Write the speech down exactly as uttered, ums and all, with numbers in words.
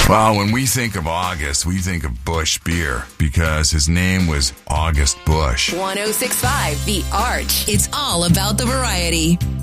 Well, when we think of August, we think of Busch beer because his name was August Busch. one oh six point five The Arch. It's all about the variety.